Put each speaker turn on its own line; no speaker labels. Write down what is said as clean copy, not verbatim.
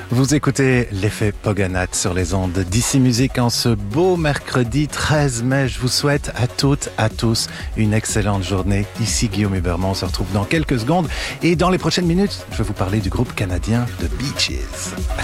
Vous écoutez l'effet Poganat sur les ondes d'Ici Musique en ce beau mercredi 13 mai. Je vous souhaite à toutes, à tous une excellente journée. Ici Guillaume Hubermont, on se retrouve dans quelques secondes. Et dans les prochaines minutes, je vais vous parler du groupe canadien The Beaches. À